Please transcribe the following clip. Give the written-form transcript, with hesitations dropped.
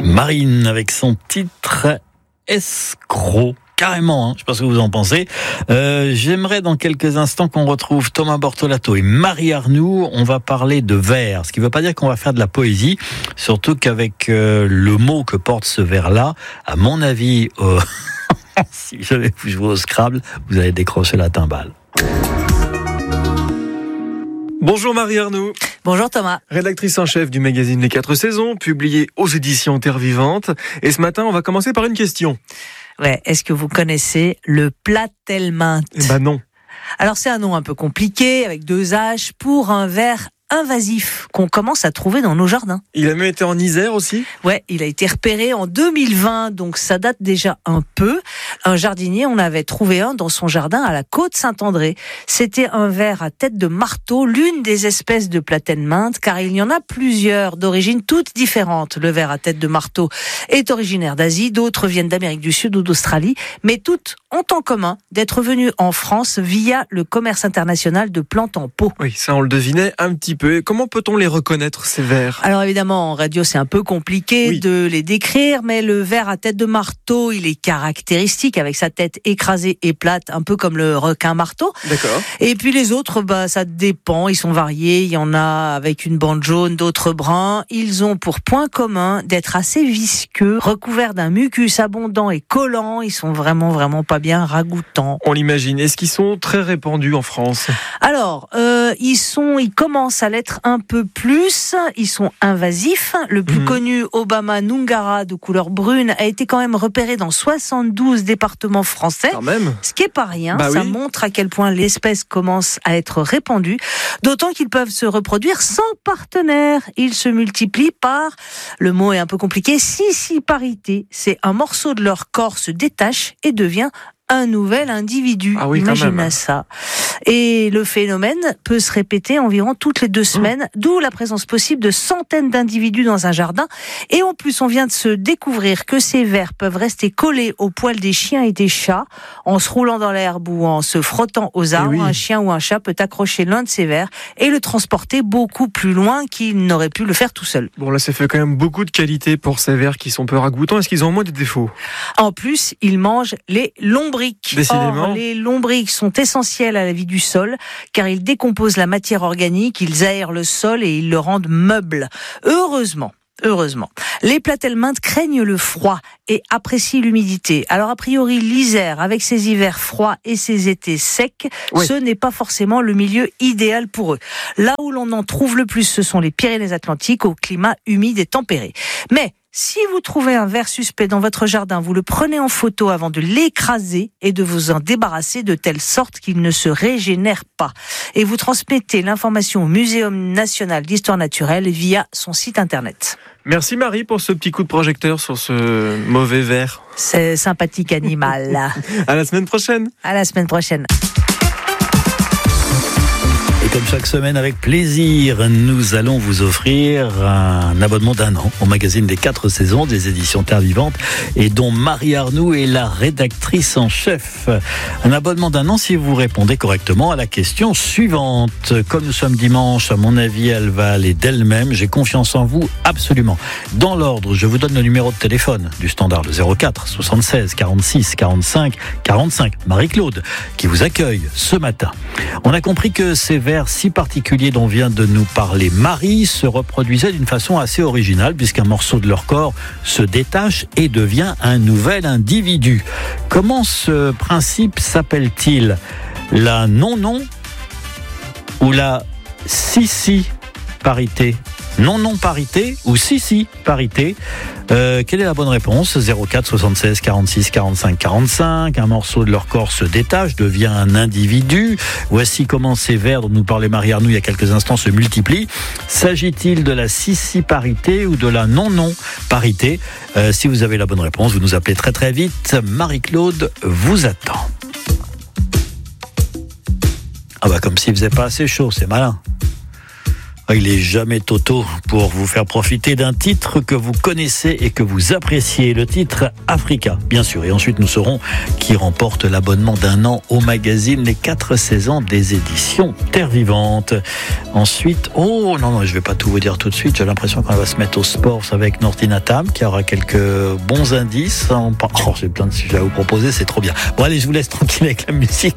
Marine avec son titre Escroc. Carrément, je ne sais pas ce que vous en pensez. J'aimerais dans quelques instants qu'on retrouve Thomas Bortolato et Marie Arnoux. On va parler de vers, ce qui ne veut pas dire qu'on va faire de la poésie, surtout qu'avec le mot que porte ce vers-là, à mon avis, si je vais vous jouer au Scrabble, vous allez décrocher la timbale. Bonjour Marie Arnoux. Bonjour Thomas. Rédactrice en chef du magazine Les 4 saisons, publié aux éditions Terre Vivante. Et ce matin, on va commencer par une question. Ouais, est-ce que vous connaissez le platelminthe ? Non. Alors c'est un nom un peu compliqué, avec 2 H, pour un ver invasif qu'on commence à trouver dans nos jardins. Il a même été en Isère aussi ? Ouais, il a été repéré en 2020, donc ça date déjà un peu. Un jardinier, on avait trouvé un dans son jardin à la Côte-Saint-André. C'était un ver à tête de marteau, l'une des espèces de platelminthe, car il y en a plusieurs d'origines toutes différentes. Le ver à tête de marteau est originaire d'Asie, d'autres viennent d'Amérique du Sud ou d'Australie, mais toutes ont en commun d'être venues en France via le commerce international de plantes en pot. Oui, ça on le devinait un petit peu. Comment peut-on les reconnaître, ces vers ? Alors évidemment, en radio, c'est un peu compliqué de les décrire, mais le ver à tête de marteau, il est caractéristique, avec sa tête écrasée et plate, un peu comme le requin marteau. D'accord. Et puis les autres, ça dépend, ils sont variés. Il y en a avec une bande jaune, d'autres bruns. Ils ont pour point commun d'être assez visqueux, recouverts d'un mucus abondant et collant. Ils sont vraiment pas bien ragoûtants. On l'imagine. Est-ce qu'ils sont très répandus en France ? Alors, ils commencent à l'être un peu plus. Ils sont invasifs. Le plus connu, Obama Nungara, de couleur brune, a été quand même repéré dans 72 départements français. Quand même. Ce qui est pas rien. Ça montre à quel point l'espèce commence à être répandue. D'autant qu'ils peuvent se reproduire sans partenaire. Ils se multiplient par, le mot est un peu compliqué, scissiparité. C'est un morceau de leur corps se détache et devient un nouvel individu. Ah oui, imaginez ça. Et le phénomène peut se répéter environ toutes les 2 semaines, d'où la présence possible de centaines d'individus dans un jardin. Et en plus, on vient de se découvrir que ces vers peuvent rester collés aux poils des chiens et des chats, en se roulant dans l'herbe ou en se frottant aux arbres. Un chien ou un chat peut accrocher l'un de ces vers et le transporter beaucoup plus loin qu'il n'aurait pu le faire tout seul. Bon, là, ça fait quand même beaucoup de qualité pour ces vers qui sont peu ragoûtants. Est-ce qu'ils ont moins de défauts ? En plus, ils mangent les lombriques. Décidément. Or, les lombriques sont essentiels à la vie du sol, car ils décomposent la matière organique, ils aèrent le sol et ils le rendent meuble. Heureusement. Les platelminthes craignent le froid et apprécient l'humidité. Alors a priori, l'Isère, avec ses hivers froids et ses étés secs, ce n'est pas forcément le milieu idéal pour eux. Là où l'on en trouve le plus, ce sont les Pyrénées-Atlantiques, au climat humide et tempéré. Mais si vous trouvez un ver suspect dans votre jardin, vous le prenez en photo avant de l'écraser et de vous en débarrasser de telle sorte qu'il ne se régénère pas. Et vous transmettez l'information au Muséum national d'histoire naturelle via son site internet. Merci Marie pour ce petit coup de projecteur sur ce mauvais ver. C'est sympathique animal. À la semaine prochaine. À la semaine prochaine. Et comme chaque semaine, avec plaisir, nous allons vous offrir un abonnement d'1 an au magazine des 4 saisons des éditions Terre Vivante et dont Marie Arnoux est la rédactrice en chef. Un abonnement d'1 an si vous répondez correctement à la question suivante. Comme nous sommes dimanche, à mon avis, elle va aller d'elle-même. J'ai confiance en vous, absolument. Dans l'ordre, je vous donne le numéro de téléphone du standard, le 04 76 46 45 45. Marie-Claude, qui vous accueille ce matin. On a compris que ces vers si particuliers dont vient de nous parler Marie se reproduisaient d'une façon assez originale puisqu'un morceau de leur corps se détache et devient un nouvel individu. Comment ce principe s'appelle-t-il ? La non-non ou la si-si-parité ? Non-non-parité ou si-si-parité. Quelle est la bonne réponse ? 04 76 46 45 45. Un morceau de leur corps se détache, devient un individu. Voici comment ces vers dont nous parlait Marie Arnoux il y a quelques instants se multiplient. S'agit-il de la si-si-parité ou de la non-non-parité ? Si vous avez la bonne réponse, vous nous appelez très très vite. Marie-Claude vous attend. Comme s'il faisait pas assez chaud, c'est malin. Il est jamais trop tôt pour vous faire profiter d'un titre que vous connaissez et que vous appréciez. Le titre Africa, bien sûr. Et ensuite, nous saurons qui remporte l'abonnement d'1 an au magazine Les 4 saisons des éditions Terre Vivante. Ensuite, non, je vais pas tout vous dire tout de suite. J'ai l'impression qu'on va se mettre au sport avec Nordina Tam, qui aura quelques bons indices. J'ai plein de sujets à vous proposer, c'est trop bien. Bon, allez, je vous laisse tranquille avec la musique.